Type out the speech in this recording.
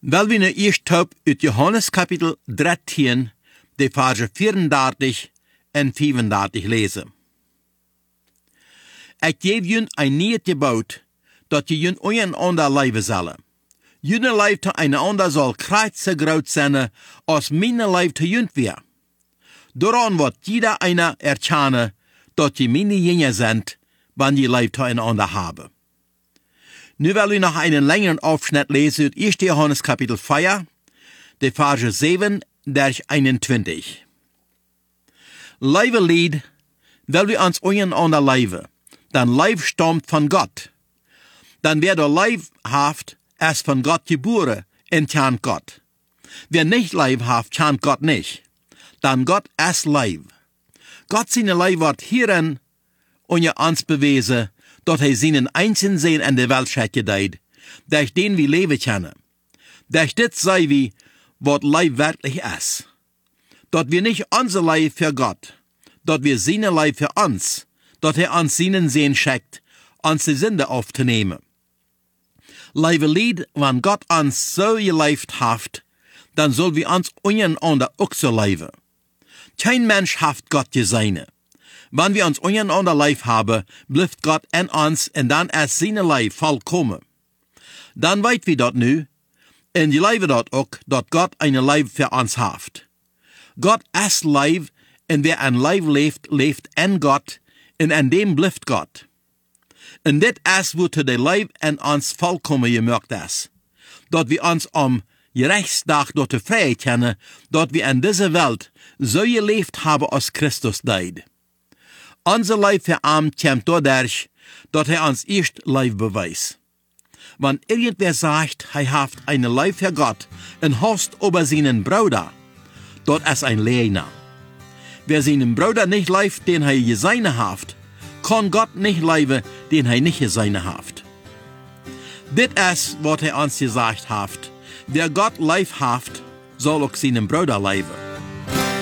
Wel we nu eerst op uit Johannes kapitel 13, de versen 34 en 35 lezen. Ik geef jullie een nieuw gebod, dat je jullie einander leven zullen. Jullie leven te einander zal krachtig groot zijn, als mijn leven te jullie weer. Daaraan wordt jeder einer erkennen, dat je mijn jingen zijn, wanneer je leven te einander hebben. Nu will ich noch einen längeren Aufschnitt lesen aus 1. Johannes Kapitel 4, die Verse 7 durch 21. Lieve Lied, will wir uns einander leben, dann Leib stammt von Gott. Dann wer der Leib haft, ist von Gott geboren und kennt Gott. Wer nicht Leib haft, kennt Gott nicht. Dann Gott ist Leib. Gott seine Leib wird hierin uns beweisen, dat hij zijn einzigen Sinn in de Welt schickt deed, durch den wir leben können. Durch dit sei wie, wat Leib wirklich ist. Dat wir nicht unser Leib für Gott, dat wir seine Leib für uns, dat er uns seinen Sinn schickt, uns die Sünde aufzunehmen. Liebe Lied, wenn Gott uns so gelebt haft, dann soll wir uns einander auch so leben. Kein Mensch haft Gott seine. Wenn wir uns einander lieb haben, bleibt Gott in uns und dann ist seine Leib vollkommen. Dann weit wir dort nu, und die Leibe dort auch, dass Gott eine Leib für uns haft. Gott ist Leib, und wer ein Leib lebt, lebt in Gott, und in dem bleibt Gott. Und dit ist, wozu der Leib in uns vollkommen gemerkt ist. Dass wir uns Gerechtstag durch die Freiheit kennen, dass wir in dieser Welt so gelebt haben, als Christus deed. Unser Leib für ihn kommt dadurch, dass er uns erst Leib beweist. Wenn irgendwer sagt, er hat eine Leib für Gott und hasst über seinen Bruder, dort ist ein Lehner. Wer seinen Bruder nicht leibt, den er geseine hat, kann Gott nicht leiben, den er nicht geseine hat. Dit ist, was er uns gesagt hat. Wer Gott leib hat, soll auch seinen Bruder leiben.